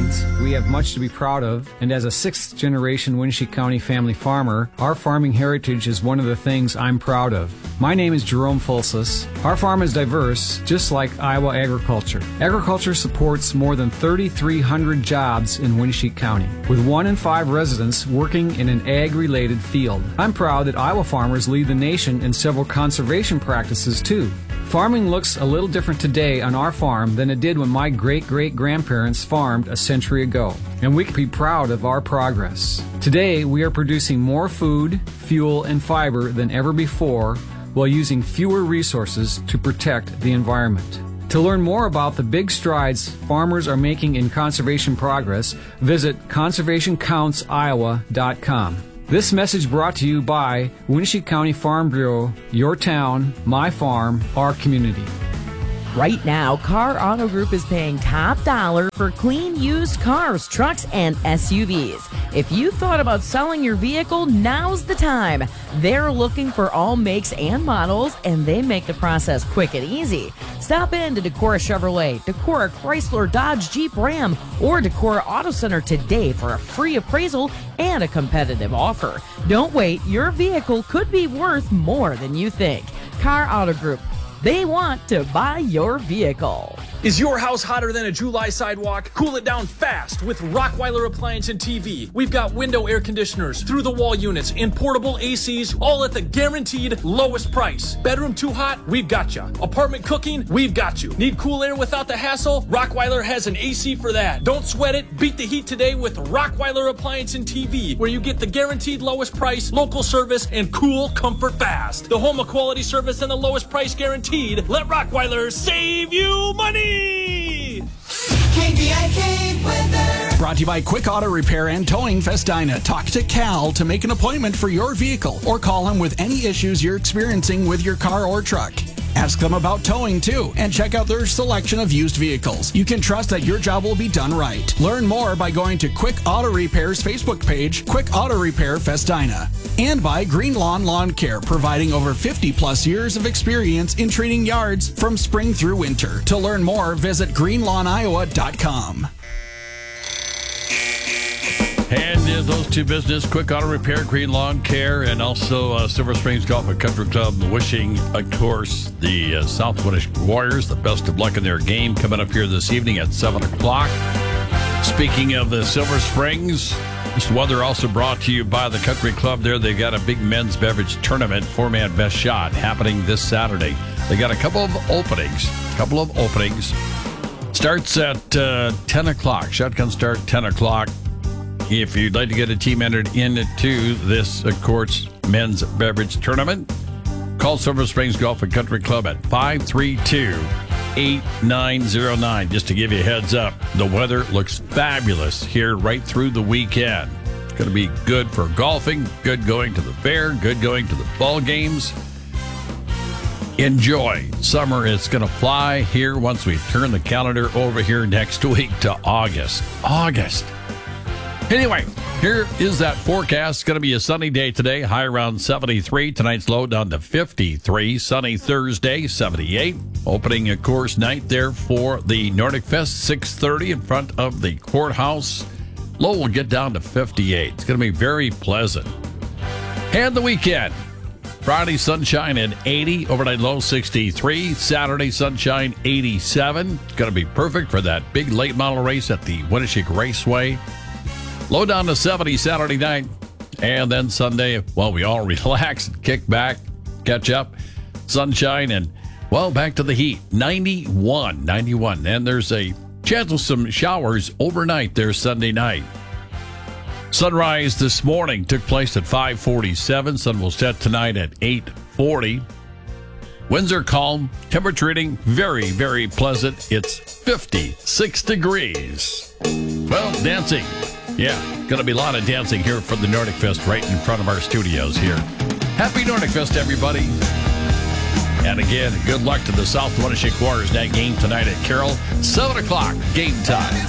residents, we have much to be proud of, and as a sixth-generation Winnebago County family farmer, our farming heritage is one of the things I'm proud of. My name is Jerome Fulsus. Our farm is diverse, just like Iowa agriculture. Agriculture supports more than 3,300 jobs in Winnebago County, with 1 in 5 residents working in an ag-related field. I'm proud that Iowa farmers lead the nation in several conservation practices, too. Farming looks a little different today on our farm than it did when my great-great-grandparents farmed a century ago, and we can be proud of our progress. Today, we are producing more food, fuel, and fiber than ever before while using fewer resources to protect the environment. To learn more about the big strides farmers are making in conservation progress, visit conservationcountsiowa.com. This message brought to you by Winnebago County Farm Bureau, your town, my farm, our community. Right now, Car Auto Group is paying top dollar for clean used cars, trucks, and SUVs. If you thought about selling your vehicle, now's the time. They're looking for all makes and models, and they make the process quick and easy. Stop in to Decorah Chevrolet, Decorah Chrysler, Dodge, Jeep, Ram, or Decorah Auto Center today for a free appraisal and a competitive offer. Don't wait. Your vehicle could be worth more than you think. Car Auto Group. They want to buy your vehicle. Is your house hotter than a July sidewalk? Cool it down fast with Rockweiler Appliance and TV. We've got window air conditioners, through-the-wall units, and portable ACs, all at the guaranteed lowest price. Bedroom too hot? We've got you. Apartment cooking? We've got you. Need cool air without the hassle? Rockweiler has an AC for that. Don't sweat it. Beat the heat today with Rockweiler Appliance and TV, where you get the guaranteed lowest price, local service, and cool comfort fast. The home of quality service and the lowest price guaranteed. Let Rockweiler save you money! KVIK weather. Brought to you by Quick Auto Repair and Towing Festina. Talk to Cal to make an appointment for your vehicle or call him with any issues you're experiencing with your car or truck. Ask them about towing too and check out their selection of used vehicles. You can trust that your job will be done right. Learn more by going to Quick Auto Repair's Facebook page, Quick Auto Repair Festina. And by Green Lawn Lawn Care, providing over 50 plus years of experience in treating yards from spring through winter. To learn more, visit greenlawniowa.com. And those two business, Quick Auto Repair, Green Lawn Care, and also Silver Springs Golf and Country Club, wishing, of course, the South Winnebago Warriors the best of luck in their game coming up here this evening at 7 o'clock. Speaking of the Silver Springs, this weather also brought to you by the Country Club there. They've got a big men's beverage tournament, 4-man best shot, happening this Saturday. They got a couple of openings. Starts at 10 o'clock. Shotgun start 10 o'clock. If you'd like to get a team entered into this, of course, men's beverage tournament, call Silver Springs Golf and Country Club at 532-8909. Just to give you a heads up, the weather looks fabulous here right through the weekend. It's going to be good for golfing, good going to the fair, good going to the ball games. Enjoy. Summer is going to fly here once we turn the calendar over here next week to August. Anyway, here is that forecast. It's going to be a sunny day today, high around 73. Tonight's low down to 53. Sunny Thursday, 78. Opening, of course, night there for the Nordic Fest, 6:30 in front of the courthouse. Low will get down to 58. It's going to be very pleasant. And the weekend. Friday, sunshine at 80. Overnight low, 63. Saturday, sunshine, 87. It's going to be perfect for that big late model race at the Winnebago Raceway. Low down to 70 Saturday night. And then Sunday, well, we all relax and kick back, catch up. Sunshine and, well, back to the heat. 91. And there's a chance of some showers overnight there Sunday night. Sunrise this morning took place at 5:47. Sun will set tonight at 8:40. Winds are calm. Temperature reading very, very pleasant. It's 56 degrees. Well, dancing. Yeah, going to be a lot of dancing here for the Nordic Fest right in front of our studios here. Happy Nordic Fest, everybody. And again, good luck to the South Winnebago Warriors. That game tonight at Carroll, 7 o'clock, game time.